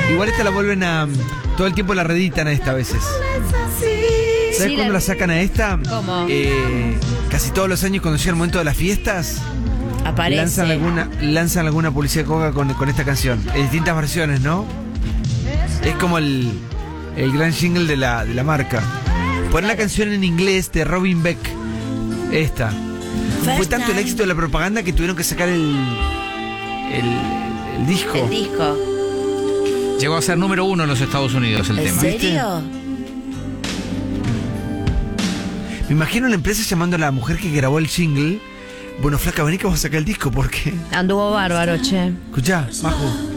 Igual esta la vuelven a... Todo el tiempo la reeditan a esta a veces. ¿Sabes cuándo la sacan a esta? ¿Cómo? Casi todos los años cuando llega el momento de las fiestas. Aparece. Lanzan alguna publicidad de Coca con esta canción. En distintas versiones, ¿no? Es como el gran jingle de la marca. Poner la canción en inglés de Robin Beck. Esta. Fue tanto el éxito de la propaganda que tuvieron que sacar el disco. El disco. Llegó a ser número 1 en los Estados Unidos el ¿En tema. serio? Me imagino la empresa llamando a la mujer que grabó el jingle. Bueno, flaca, vení que vamos a sacar el disco porque... Anduvo bárbaro, che. Escuchá, bajo.